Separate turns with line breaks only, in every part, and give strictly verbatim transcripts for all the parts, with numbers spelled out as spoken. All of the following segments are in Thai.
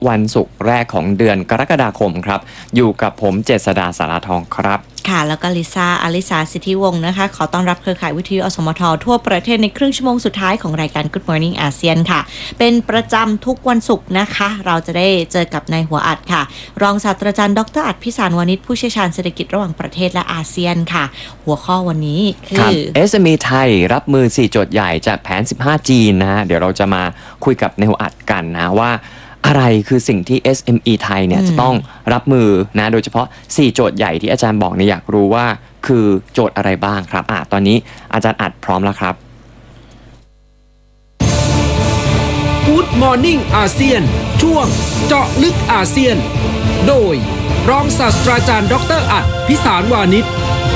วันศุกร์แรกของเดือนกรกฎาคมครับอยู่กับผมเจษดาสาราทองครับ
ค่ะแล้วก็ลิซ่าอลิสาสิทธิวงศ์นะคะขอต้อนรับเครือข่ายวิทยุอสมททั่วประเทศในครึ่งชั่วโมงสุดท้ายของรายการ Good Morning อาเซียนค่ะเป็นประจำทุกวันศุกร์นะคะเราจะได้เจอกับนายหัวอัดค่ะรองศาสตราจารย์ดรอัดพิสารวานิชผู้เชี่ยวชาญเศรษฐกิจระหว่างประเทศและอาเซียนค่ะหัวข้อวันนี้คือ
เอส เอ็ม อี ไทยรับมือสี่โจทย์ใหญ่จากแผนสิบห้าจีนนะเดี๋ยวเราจะมาคุยกับนายหัวอัดกันนะว่าอะไรคือสิ่งที่ เอส เอ็ม อี ไทยเนี่ยจะต้องรับมือนะโดยเฉพาะสี่โจทย์ใหญ่ที่อาจารย์บอกเนี่ยอยากรู้ว่าคือโจทย์อะไรบ้างครับอ่ะตอนนี้อาจารย์อัดพร้อมแล้วครับ
Good Morning อาเซียนช่วงเจาะลึกอาเซียนโดยรองศาสตราจารย์ดรอัดพิสารวานิช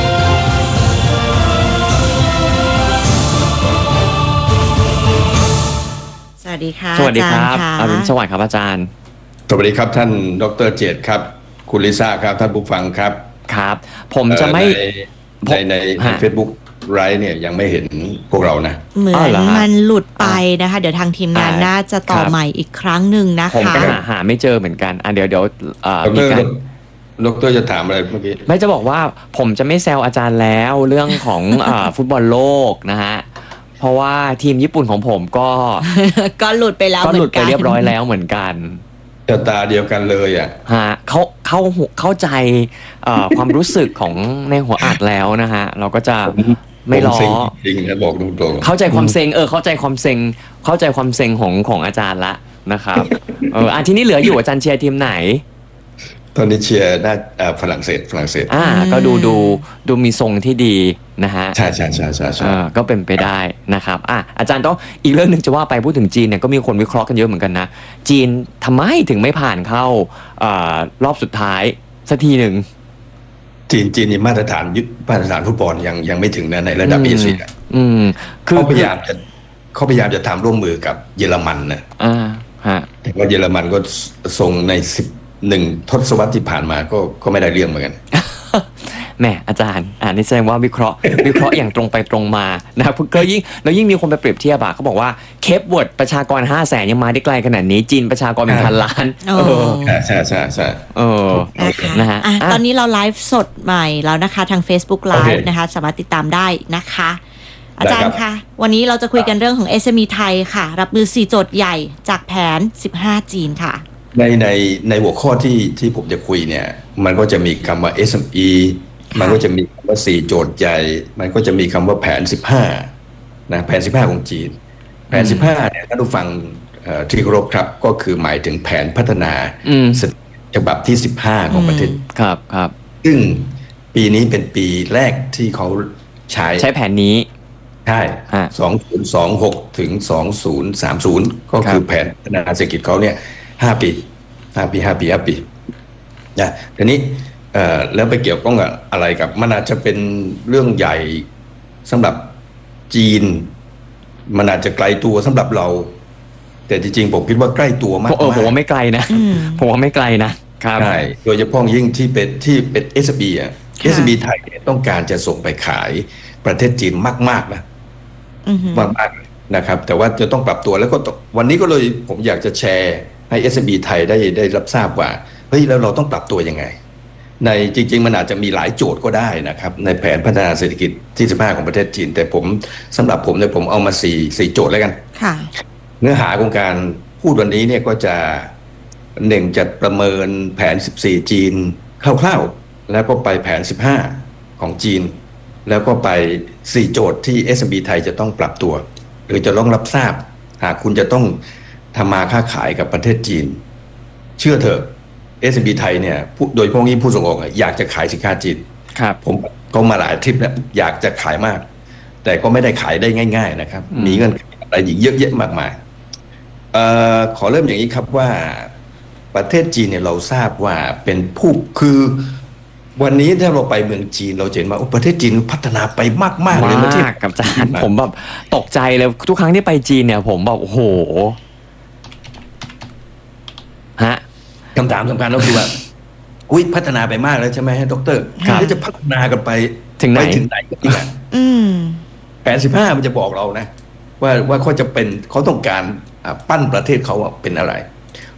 สวัสดีค่ะ
สวัสดีครับอรุณสวัสดิ์ครับอาจารย์
สวัสดีครับท่านดรเจตครับคุณลิซ่าครับท่านผู้ฟังครับ
ครับผมจะไม่
ในในในเฟซบุ๊กไลฟ์เนี่ยยังไม่เห็นพวกเรานะ
เหมือนมันหลุดไปนะคะเดี๋ยวทางทีมงานน่าจะต่อใหม่อีกครั้งหนึ่งนะคะ
ผมก็หาหาไม่เจอเหมือนกันอ่ะเดี๋ยวเดี๋ยวมีการ
ดรจะถามอะไรเมื่อกี้
ไม่จะบอกว่าผมจะไม่แซวอาจารย์แล้วเรื่องของฟุตบอลโลกนะฮะเพราะว่าทีมญี่ปุ่นของผมก็
ก็หลุดไปแล้ว
ก็หลุดไปเรียบร้อยแล้วเหมือนกัน
ชะตาเดียวกันเลยอ่ะ
ฮะเขาเข้าเข้าใจความรู้สึกของในหัวอัดแล้วนะฮะเราก็จะไม่ล้อ
จริงนะบอกตรง
ๆเข้าใจความเซ็งเออเข้าใจความเซ็งเข้าใจความเซ็งของของอาจารย์ละนะครับเอออ่ะทีนี้เหลืออยู่อาจารย์เชียร์ทีมไหน
ตอนนี้เชียร์น่าฝรั่งเศสฝรั่งเศส
อ่าก็ดูดูดูมีทรงที่ดีนะฮะ
ใช่ใช่ใช่ใช่ใช่
ก็เป็นไปได้นะครับอ่ะอาจารย์ต้องอีกเรื่องหนึ่งจะว่าไปพูดถึงจีนเนี่ยก็มีคนวิเคราะห์กันเยอะเหมือนกันนะจีนทำไมถึงไม่ผ่านเข้ารอบสุดท้ายสักทีหนึ่ง
จีนจีนนี่มาตรฐานยึดมาตรฐานฟุตบอลยังยังไม่ถึงนะในระดับเอเชีย
อืม
คือเขาพยายามจะเขาพยายามจะทำร่วมมือกับเยอรมันนะ
อ่าฮะ
แต่ว่าเยอรมันก็ส่งในสิบหนึ่งทศวรรษที่ผ่านมาก็ก็ไม่ได้เรื่องเหมือนกัน
แหมอาจารย์อ่านี่แสดงว่าวิเคราะห์วิเคราะห์อย่างตรงไปตรงมานะครับก็ยิ่งแล้วยิ่งมีคนไปเปรียบเทียบอะเขาบอกว่าเคปเวิร์ดประชากรห้าแสนยังมาได้ไกลขนาดนี้จีนประชากรเป็นพันล้าน
เออ
ใช่ใช่ใช่
เออนะฮะ
ตอนนี้เราไลฟ์สดใหม่แล้วนะคะทาง Facebook Live นะคะสามารถติดตามได้นะคะอาจารย์คะวันนี้เราจะคุยกันเรื่องของ เอส เอ็ม อี ไทยค่ะรับมือสี่โจทย์ใหญ่จากแผนสิบห้าจีนค่ะ
ในในในหัวข้อที่ที่ผมจะคุยเนี่ยมันก็จะมีคำว่า เอส เอ็ม อี มันก็จะมีคำว่าสี่โจทย์ใหญ่มันก็จะมีคำว่าแผนสิบห้านะแผนสิบห้าของจีนแผนสิบห้าเนี่ยท่านผู้ฟังที่เคารพครับก็คือหมายถึงแผนพัฒนาฉบับที่สิบห้าของประเทศ
ครับครับ
ซึ่งปีนี้เป็นปีแรกที่เขาใช้
ใช้แผนนี้
ใช่สองพันยี่สิบหกถึงสองพันสามสิบก็คือแผนพัฒนาเศรษฐกิจเขาเนี่ยห้าปีห้าปีห้าปีห้าปีนะทีนี้เอ่อแล้วไปเกี่ยวข้องกับอะไรกับมันอาจจะเป็นเรื่องใหญ่สำหรับจีนมันอาจจะไกลตัวสำหรับเราแต่จริงๆผมคิดว่าใกล้ตัวมาก
เออผมว่าไม่ไกลนะผมว่าไม่ไกลนะครับ
ใช่โดยเฉพาะยิ่งที่เป็นที่เป็น เอส บี อ่ะ เอส บี ไทยต้องการจะส่งไปขายประเทศจีนมากๆนะมากๆนะครับแต่ว่าจะต้องปรับตัวแล้วก็วันนี้ก็เลยผมอยากจะแชร์ให้ เอส บี ไทยได้ได้รับทราบว่าเฮ้ยแล้วเราต้องปรับตัวยังไงในจริงๆมันอาจจะมีหลายโจทย์ก็ได้นะครับในแผนพัฒนาเศรษฐกิจที่สิบห้าของประเทศจีนแต่ผมสำหรับผมเนี่ยผมเอามาสี่สี่โจทย์แล้วกัน
ค่ะ
เนื้อหาของการพูดวันนี้เนี่ยก็จะหนึ่งจะประเมินแผนสิบสี่จีนคร่าวๆแล้วก็ไปแผนสิบห้าของจีนแล้วก็ไปสี่โจทย์ที่ เอส บี ไทยจะต้องปรับตัวหรือจะต้องรับทราบหากคุณจะต้องทำมาค้าขายกับประเทศจีนเชื่อเถอะ เอส บี ไทยเนี่ยโดยพวกนี้ผู้ส่งออกอยากจะขายสินค้าจีน
ครับ
ผมก็มาหลายทริปแล้วอยากจะขายมากแต่ก็ไม่ได้ขายได้ง่ายๆนะครับมีเงื่อนไขอะไรอีกเยอะแยะมากมายเอ่อขอเริ่มอย่างนี้ครับว่าประเทศจีนเนี่ยเราทราบว่าเป็นผู้คือวันนี้ถ้าเราไปเมืองจีนเราเห็นว่าประเทศจีนพัฒนาไปมากๆเลยประเทศ
กับอาจารย์ผมแบบตกใจเลยทุกครั้งที่ไปจีนเนี่ยผมแบบโอ้โหฮะ
คำถามสำคัญก็คือว่าอุ้ยพัฒนาไปมากแล้วใช่ไหมฮะดรแล้วจะพัฒนากันไป
ถึงไหน
ถึงไหนกันเนี่ยแผนสิบห้ามันจะบอกเรานะว่าว่าเขาจะเป็นเขาต้องการปั้นประเทศเขาเป็นอะไร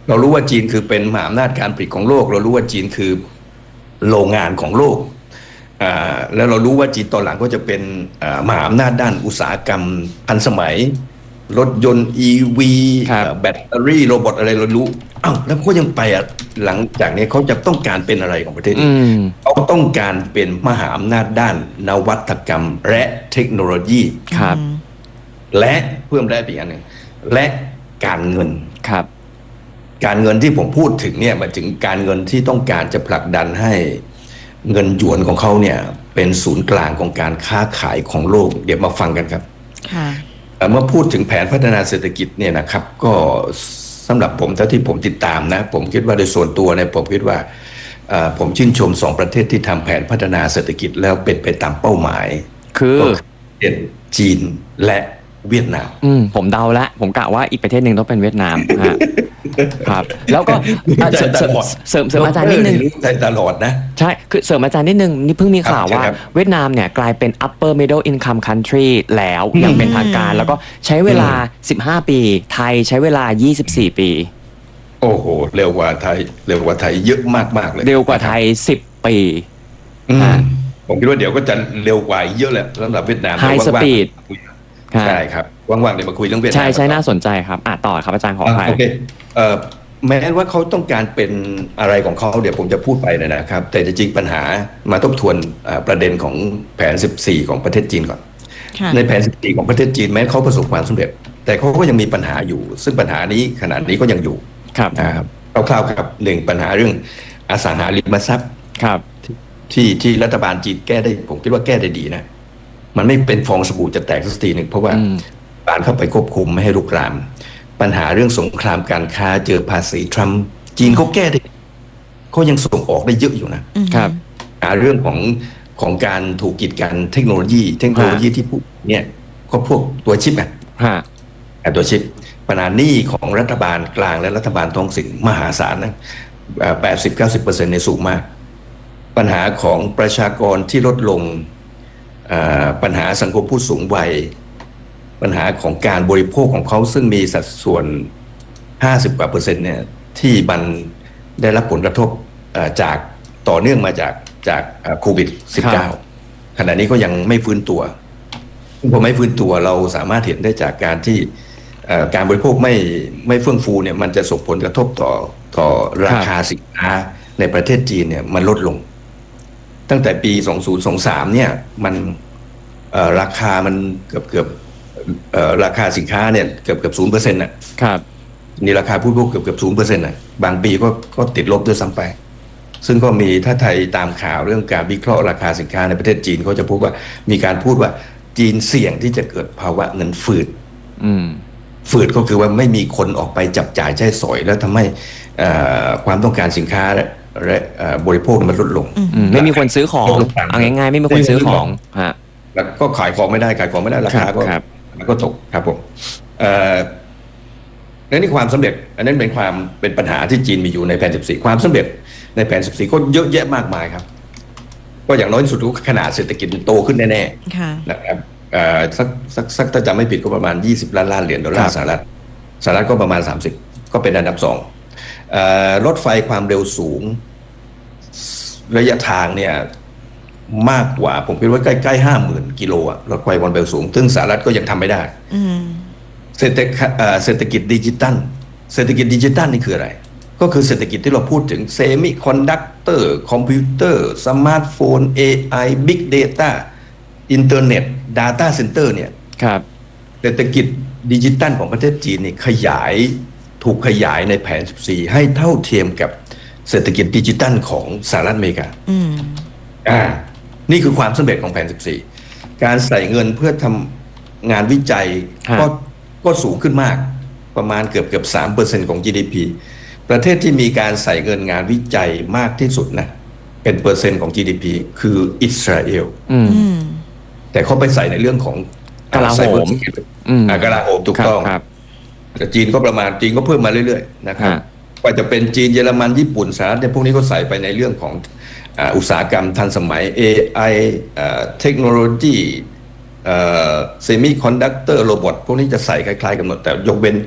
เรารู้ว่าจีนคือเป็นมหาอำนาจการผลิตของโลกเรารู้ว่าจีนคือโรงงานของโลกอ่าแล้วเรารู้ว่าจีนตอนหลังก็จะเป็นอ่ามหาอำนาจด้านอุตสาหกรรมทันสมัยรถยนต์ อี วี
ครับ
แบตเตอรี่โรบอทอะไรเรารู้อ้าวแล้วเขายังไปอ่ะหลังจากนี้เขาจะต้องการเป็นอะไรของประเทศ
อื
นี้
ม
เขาต้องการเป็นมหาอำนาจด้านนวัตกรรมและเทคโนโลยี
ครับ
และเพิ่มและอีกอันหนึ่งและการเงิน
ครับ
การเงินที่ผมพูดถึงเนี่ยหมายถึงการเงินที่ต้องการจะผลักดันให้เงินหยวนของเขาเนี่ยเป็นศูนย์กลางของการค้าขายของโลกเดี๋ยวมาฟังกันครับ
ค่ะ
เอ่อเมื่อพูดถึงแผนพัฒนาเศรษฐกิจเนี่ยนะครับก็สำหรับผมเท่าที่ผมติดตามนะผมคิดว่าโดยส่วนตัวเนี่ยผมคิดว่าเอ่อผมชื่นชมสองประเทศที่ทำแผนพัฒนาเศรษฐกิจแล้วเป็นไปตามเป้าหมาย
คือ
ก็เป็นจีนและเวียดนาม
อืมผมเดาละผมกะว่าอีกประเทศหนึ่งต้องเป็นเวียดนามฮะ ครับ แล้วก็อ่ะเสริมเสริมเสริมเสริมอาจารย์นิดนึง
ใจตลอดนะ
ใช่ คือเสริมอาจารย์นิดนึง นี่เพิ่งมีข่าว
ครับ
ว่า
ใช่ครับ
เวียดนามเนี่ยกลายเป็น upper middle income country แล้วอย่างเป็นทางการ แล้วก็ใช้เวลา สิบห้า ปี ไทยใช้เวลา ยี่สิบสี่ ปี
โอ้โหเร็วกว่าไทยเร็วกว่าไทยเยอะมากๆเลย
เร็วกว่าไทย สิบ ปี
อืม
อ่า
ผมคิดว่าเดี๋ยวก็จะเร็วกว่าเยอะแหละสำหรับเวียดนาม
High
เดี๋ยวว่างๆ
speed
คุยใช่ครับว่างๆเดี๋ยวมาคุยเรื่องเวียดนาม
ใช่ใช่
กัต่อ
น่าสนใจครับอ่ะต่อครับอาจารย์ขออภัย
โอเคเอ่อแม้ว่าเขาต้องการเป็นอะไรของเขาเดี๋ยวผมจะพูดไปเนยนะครับ แต่จริงๆปัญหามาทบทวนเอ่อประเด็นของแผน สิบสี่ ของประเทศจีนก่อน
ค่ะ
ในแผน สิบสี่ ของประเทศจีนแม้เขาประสบความสำเร็จ แต่เขาก็ยังมีปัญหาอยู่ ซึ่งปัญหานี้ขนาดนี้ก็ยังอยู่
ครับ
นะครับคร่าวๆครับหนึ่งปัญหาเรื่องอสังหาริมทรัพย์
ครับ
ที่ที่รัฐบาลจีนแก้ได้ผมคิดว่าแก้ได้ดีนะ มันไม่เป็นฟองสบู่จะแตกสักทีหนึ่งเพราะว่า
อืม
บานเข้าไปควบคุมไม่ให้ลุกลาม ปัญหาเรื่องสงครามการค้าเจอภาษีทรัมป์จีนเขาแก้ได้เขายังส่งออกได้เยอะอยู่นะครับ หาเรื่องของของการถูกกีดกันเทคโนโลยี เทคโนโลยีที่พูดเนี่ยก็พวกตัวชิปอะ
ฮะ
อ่ะตัวชิปปัญหาหนี้ของรัฐบาลกลางและรัฐบาลท้องถิ่นมหาศาลนะแปดสิบเก้าสิบเปอร์เซ็นต์ในสูงมาก ปัญหาของประชากรที่ลดลงอ่าปัญหาสังคมผู้สูงวัย ปัญหาของการบริโภคของเขาซึ่งมีสัดส่วน ห้าสิบ กว่าเปอร์เซ็นต์เนี่ยที่มันได้รับผลกระทบเอ่อจากต่อเนื่องมาจากจากโควิด สิบเก้า ขณะนี้ก็ยังไม่ฟื้นตัวพอไม่ฟื้นตัวเราสามารถเห็นได้จากการที่เอ่อการบริโภคไม่ไม่เฟื่องฟูเนี่ยมันจะส่งผลกระทบต่อต่อราคาสินค้าในประเทศจีนเนี่ยมันลดลง ตั้งแต่ปีสองพันยี่สิบสามเนี่ยมันเอ่อราคามันเกือบเกือบเอ่อราคาสินค้าเนี่ยเกือบเกือบศูนย์เปอร์เซ็นต์น่ะ
ครับ
นี่ราคาผู้บริโภคเกือบเกือบศูนย์เปอร์เซ็นต์น่ะบางปีก็ก็ติดลบด้วยซ้ำไป ซึ่งก็มีถ้าไทยตามข่าวเรื่องการวิเคราะห์ราคาสินค้าในประเทศจีนเขาจะพูดว่ามีการพูดว่าจีนเสี่ยงที่จะเกิดภาวะเงินฝืด
อืม
ฝืดก็คือว่าไม่มีคนออกไปจับจ่ายใช้สอย แล้วทำให้เอ่อความต้องการสินค้าและและเอ่อบริโภคมันลดลง
อืม ไม่มีคนซื้อของ เอาง่ายๆ ไม่มีคนซื้อของ ฮะ
แล้วก็ขายของไม่ได้ขายของไม่ได้ราคาก็
ครับ
มันก็ตกครับผมเอ่อนั่นนี่ความสำเร็จ อันนั้นเป็นความเป็นปัญหาที่จีนมีอยู่ในแผน สิบสี่ ความสำเร็จในแผน สิบสี่ ก็เยอะแยะมากมายครับ ก็อย่างน้อยที่สุดก็ขนาดเศรษฐกิจมันโตขึ้นแน่ๆ
ค่ะ
นะครับเอ่อสักสักสักถ้าจำไม่ผิดก็ประมาณยี่สิบล้านล้านเหรียญดอลลา
ครั
ร์
บ
สหรัฐสหรัฐก็ประมาณสามสิบก็เป็นอันดับสองเอ่อรถไฟความเร็วสูง ระยะทางเนี่ยมากกว่าผมคิดว่าใกล้ๆห้าหมื่นกิโลอะรถไฟความเร็วสูง ซึ่งสหรัฐก็ยังทำไม่ได้
อืม
เศรษฐกิจเอ่อเศรษฐกิจดิจิตัลเศรษฐกิจดิจิตัลนี่คืออะไร ก็คือเศรษฐกิจที่เราพูดถึงเซมิคอนดักเตอร์คอมพิวเตอร์สมาร์ทโฟน เอ ไอ Big Data อินเทอร์เน็ต Data Center เนี่ย
ครับ
เศรษฐกิจดิจิตัลของประเทศจีนนี่ขยายถูกขยายในแผน สิบสี่ ให้เท่าเทียมกับเศรษฐกิจดิจิตัลของสหรัฐอเมริกา
อืม
อ่านี่คือความสำเร็จของแผน สิบสี่ การใส่เงินเพื่อทำงานวิจัย
ฮะ
ก็ก็สูงขึ้นมากประมาณเกือบเกือบสามเปอร์เซ็นต์ของ จี ดี พี ประเทศที่มีการใส่เงินงานวิจัยมากที่สุดนะเป็นเปอร์เซ็นต์ของ จี ดี พี คืออิสราเอล
อืม
อืม
แต่เขาไปใส่ในเรื่องของ
กลาโหม อืม
อ่ากลาโหมถูกต้อง
ครับ
แต่จีนก็ประมาณจีนก็เพิ่มมาเรื่อยๆนะครับ
ฮะ
ว่าจะเป็นจีนเยอรมันญี่ปุ่นสหรัฐเนี่ยพวกนี้ก็ใส่ไปในเรื่องของอ่าอุตสาหกรรมทันสมัย เอ ไอ เอ่อเทคโนโลยีเอ่อเซมิคอนดักเตอร์โรบอทพวกนี้จะใส่คล้ายๆกันหมดแต่ยกเว้น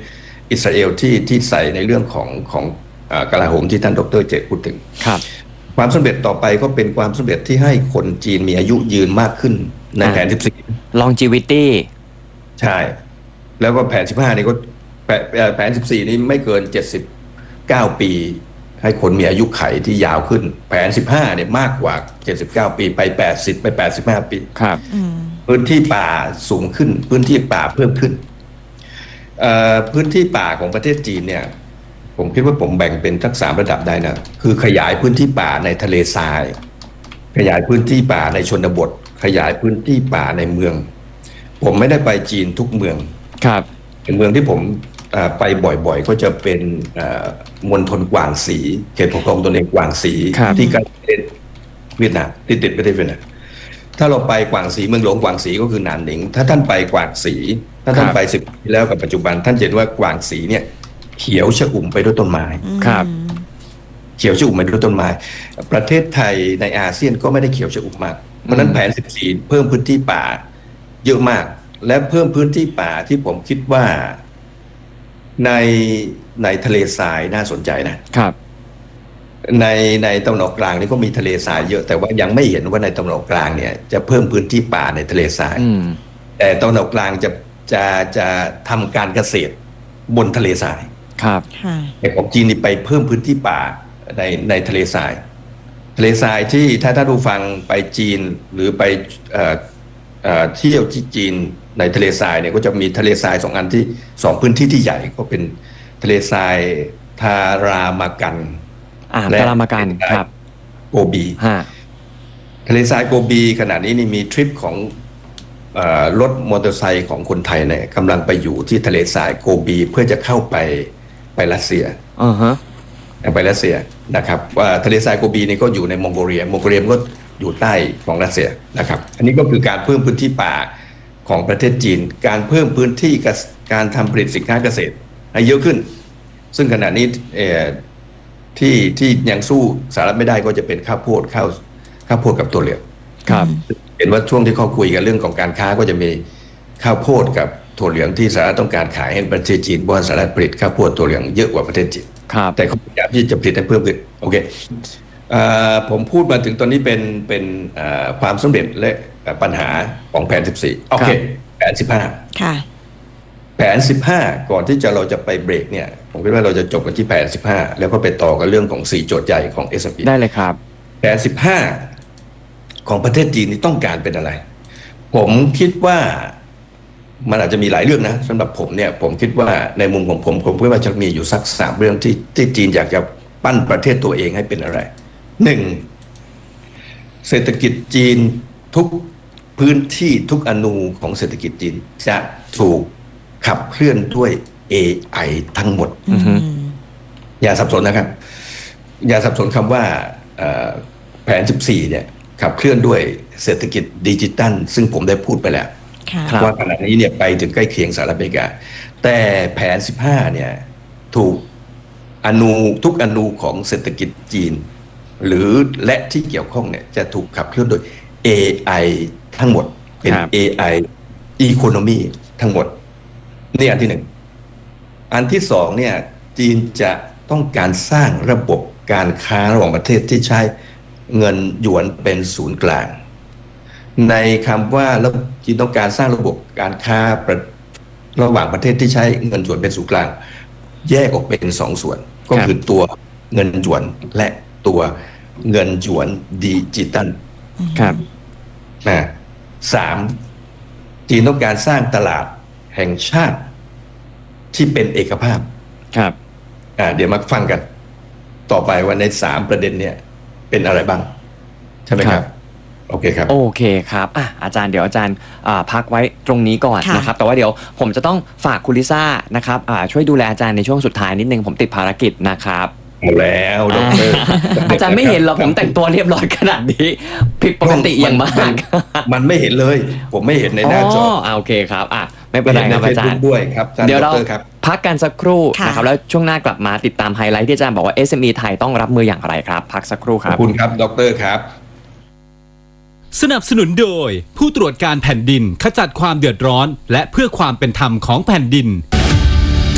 อิสราเอลที่ที่ใส่ในเรื่องของของเอ่อกลาโหมที่ท่านดรเจตพูดถึง
ครับ
ความสำเร็จต่อไปก็เป็นความสำเร็จที่ให้คนจีนมีอายุยืนมากขึ้นในแผนสิบสี่
longevity
ใช่ แล้วก็แผนสิบห้านี่ก็แผนเอ่อแผนสิบสี่นี่ไม่เกินเจ็ดสิบเก้าปี ให้คนมีอายุไขที่ยาวขึ้น แผนสิบห้าเนี่ยมากกว่าเจ็ดสิบเก้าปีไปแปดสิบไปแปดสิบห้าปี
ครับ
พื้นที่ป่าสูงขึ้น พื้นที่ป่าเพิ่มขึ้นเอ่อพื้นที่ป่าของประเทศจีนเนี่ย ผมคิดว่าผมแบ่งเป็นทักสามระดับได้นะคือขยายพื้นที่ป่าในทะเลทราย ขยายพื้นที่ป่าในชนบท ขยายพื้นที่ป่าในเมือง ผมไม่ได้ไปจีนทุกเมือง
ครับ
เมืองที่ผมเอ่อไปบ่อยๆ ก็จะเป็นเอ่อมณฑลกวางสีเขตปกครองตนเองกวางสี
ครับ
ที่ใกล้ประเทศเวียดนามที่ติดประเทศเวียดนามถ้าเราไปกวางสีเมืองหลวงกวางสีก็คือหนานหนิง ถ้าท่านไปกวางสีถ้าท่านไปสิบปีแล้วกับปัจจุบันท่านจะเห็นว่ากวางสีเนี่ยเขียวชอุ่มไปด้วยต้นไม้
ครับ
เขียวชอุ่มไปด้วยต้นไม้ ประเทศไทยในอาเซียนก็ไม่ได้เขียวชอุ่มมากเพราะฉะนั้นแผนสิบสี่เพิ่มพื้นที่ป่าเยอะมาก และเพิ่มพื้นที่ป่าที่ผมคิดว่าในในทะเลทรายน่าสนใจนะครับ ในในตะวันออกกลางนี่ก็มีทะเลทรายเยอะแต่ว่ายังไม่เห็นว่าในตะวันออกกลางเนี่ยจะเพิ่มพื้นที่ป่าในทะเลทราย
อืม
แต่ตะวันออกกลางจะจะจะทำการเกษตรบนทะเลทราย
ครับ
ค่ะ
แต่ของจีนนี่ไปเพิ่มพื้นที่ป่าในในทะเลทราย ทะเลทรายที่ถ้าท่านผู้ฟังไปจีนหรือไปเอ่อเอ่อเที่ยวที่จีนในทะเลทรายเนี่ยก็จะมีทะเลทรายสองอันที่สองพื้นที่ที่ใหญ่ก็เป็นทะเลทรายทารามากัน
อ่า
และ
ตารามากันครับ
โกบี
ฮะ
ทะเลทรายโกบีขณะนี้นี่มีทริปของเอ่อรถมอเตอร์ไซค์ของคนไทยเนี่ยกำลังไปอยู่ที่ทะเลทรายโกบีเพื่อจะเข้าไปไปรัสเซีย
อ่าฮะ
ไปรัสเซียนะครับว่าทะเลทรายโกบีนี่ก็อยู่ในมองโกเลียมองโกเลียก็อยู่ใต้ของรัสเซียนะครับ อันนี้ก็คือการเพิ่มพื้นที่ป่าของประเทศจีน การเพิ่มพื้นที่กับการทำผลิตสินค้าเกษตรให้เยอะขึ้น ซึ่งขณะนี้เอ่อที่ที่ยังสู้สหรัฐไม่ได้ก็จะเป็นข้าวโพดข้าวข้าวโพดกับตัวเหลือง
ครับ
เห็นว่าช่วงที่เขาคุยกันเรื่องของการค้าก็จะมีข้าวโพดกับถั่วเหลืองที่สหรัฐต้องการขายให้ประเทศจีนเพราะว่าสหรัฐผลิตข้าวโพดถั่วเหลืองเยอะกว่าประเทศจีน
ครับ
แต่เขาพยายามที่จะผลิตให้เพิ่มขึ้นโอเคเอ่อผมพูดมาถึงตอนนี้เป็นเป็นเอ่อความสำเร็จและปัญหาของแผนสิบสี่โอเคแผนสิบห้า
ค่ะ
แผนสิบห้าก่อนที่จะเราจะไปเบรกเนี่ยผมคิดว่าเราจะจบกันที่แผนสิบห้าแล้วก็ไปต่อกันเรื่องของสี่โจทย์ใหญ่ของ เอส เอ็ม อี
ได้เลยครับ
แผนสิบห้าของประเทศจีนนี่ต้องการเป็นอะไร ผมคิดว่ามันอาจจะมีหลายเรื่องนะสำหรับผมเนี่ยผมคิดว่าในมุมของผมผมคิดว่าจะมีอยู่สักสามเรื่องที่ที่จีนอยากจะปั้นประเทศตัวเองให้เป็นอะไรหนึ่งเศรษฐกิจจีนทุกพื้นที่ทุกอนูของเศรษฐกิจจีนจะถูกขับเคลื่อนด้วย เอ ไอ ทั้งหมด
อือฮึ
อย่าสับสนนะครับ อย่าสับสนคำว่าเอ่อแผนสิบสี่เนี่ยขับเคลื่อนด้วยเศรษฐกิจดิจิตัลซึ่งผมได้พูดไปแล้ว
ค่ะ
ครับ
ว่าขณะนี้เนี่ยไปถึงใกล้เคียงสหรัฐอเมริกา แต่แผนสิบห้าเนี่ยถูกอนูทุกอนูของเศรษฐกิจจีน หรือและที่เกี่ยวข้องเนี่ยจะถูกขับเคลื่อนโดย เอ ไอ ทั้งหมดเป็น
ครับ
เอ ไอ Economy ทั้งหมดนี่อันที่หนึ่งอันที่สองเนี่ยจีนจะต้องการสร้างระบบการค้าระหว่างประเทศที่ใช้เงินหยวนเป็นศูนย์กลาง ในคำว่าแล้วจีนต้องการสร้างระบบการค้าประระหว่างประเทศที่ใช้เงินหยวนเป็นศูนย์กลาง แยกออกเป็นสองส่วน ก็คือตัวเงินหยวนและตัวเงินหยวนดิจิตัล
ครับ
นะสามจีนต้องการสร้างตลาดแห่งชาติที่เป็นเอกภาพ
ครับ
อ่าเดี๋ยวมาฟังกัน ต่อไปว่าในสามประเด็นเนี่ยเป็นอะไรบ้าง ใช่ไหมครับ โอเคครับ
โอเคครับอ่ะอาจารย์เดี๋ยวอาจารย์อ่าพักไว้ตรงนี้ก่อน
ค่ะ
นะครับ แต่ว่าเดี๋ยวผมจะต้องฝากคุณลิซ่านะครับอ่าช่วยดูแลอาจารย์ในช่วงสุดท้ายนิดนึงผมติดภารกิจนะครับ
หมดแล้วดร
อาจารย์ไม่เห็นหรอกผมแต่งตัวเรียบร้อยขนาดนี้ผิดปกติอย่างมาก
นมันไม่เห็นเลย ผมไม่เห็นในหน้าจอ
อ่าโอเคครับอ่ะไม่เป็นไรครับอาจารย์
ด้วยครับอาจารย์
เดี๋ยวเรา
ดรครับ
พักกันสักครู่
ค่ะ
นะครับแล้วช่วงหน้ากลับมาติดตามไฮไลท์ที่อาจารย์บอกว่า เอส เอ็ม อี ไทยต้องรับมืออย่างไรครับ พักสักครู่ค
ขอ
รั
บบ คุณครับดรครับ
สนับสนุนโดยผู้ตรวจการแผ่นดินขจัดความเดือดร้อน และเพื่อความเป็นธรรมของแผ่นดิน ไท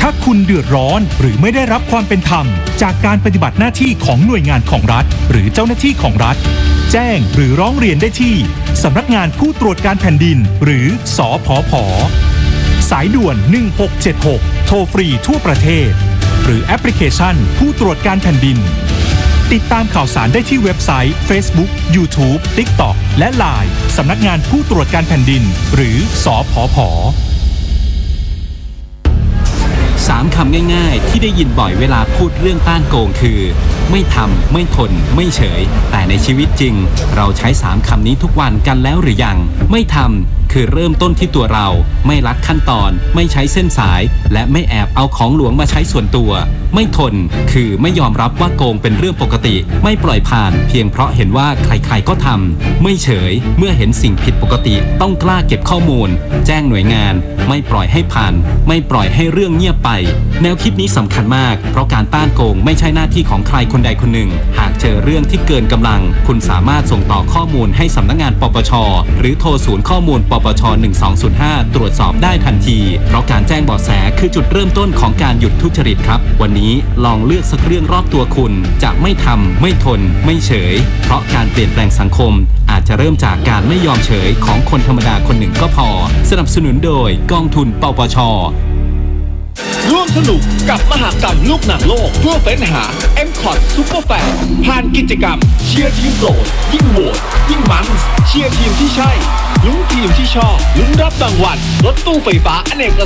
ถ้าคุณเดือดร้อนหรือไม่ได้รับความเป็นธรรมจากการปฏิบัติหน้าที่ของหน่วยงานของรัฐหรือเจ้าหน้าที่ของรัฐแจ้งหรือร้องเรียนได้ที่สำนักงานผู้ตรวจการแผ่นดินหรือสผผ.สายด่วนหนึ่งหกเจ็ดหกโทรฟรีทั่วประเทศหรือแอปพลิเคชันผู้ตรวจการแผ่นดินติดตามข่าวสารได้ที่เว็บไซต์ Facebook YouTube TikTok และ ไลน์ สำนักงานผู้ตรวจการแผ่นดินหรือสผผ.
สามคำง่ายๆที่ได้ยินบ่อยเวลาพูดเรื่องต้านโกงคือไม่ทำไม่ทนไม่เฉยแต่ในชีวิตจริงเราใช้สามคำนี้ทุกวันกันแล้วหรือยังไม่ทำคือเริ่มต้นที่ตัวเราไม่ลัดขั้นตอนไม่ใช้เส้นสายและไม่แอบเอาของหลวงมาใช้ส่วนตัวไม่ทนคือไม่ยอมรับว่าโกงเป็นเรื่องปกติไม่ปล่อยผ่านเพียงเพราะเห็นว่าใครๆก็ทำไม่เฉยเมื่อเห็นสิ่งผิดปกติต้องกล้าเก็บข้อมูลแจ้งหน่วยงานไม่ปล่อยให้ผ่านไม่ปล่อยให้เรื่องเงียบไปแนวคิดนี้สำคัญมากเพราะการต้านโกงไม่ใช่หน้าที่ของใครคนใดคนหนึ่งหากเจอเรื่องที่เกินกำลังคุณสามารถส่งต่อข้อมูลให้สำนักงานปปช.หรือโทรศูนย์ข้อมูลปปช.หนึ่งสองศูนย์ห้าตรวจสอบได้ทันทีเพราะการแจ้งเบาะแสคือจุดเริ่มต้นของการหยุดทุจริตครับวันนี้ลองเลือกสักเรื่องรอบตัวคุณจะไม่ทำไม่ทนไม่เฉยเพราะการเปลี่ยนแปลงสังคมอาจจะเริ่มจากการไม่ยอมเฉยของคนธรรมดาคนหนึ่งก็พอสนับสนุนโดยกองทุนปปช.
ร่วมสนุกกับมหกรรมลูกหนังโลกเพื่อเฟ้นหา เอ็ม คอท Super Fan ผ่านกิจกรรมเชียร์ทีมโปรดยิ่งโหวตยิ่งมันเชียร์ทีมที่ใช่ลุ้นทีมที่ชอบลุ้นรับรางวัลรถตู้ไฟฟ้าอเนก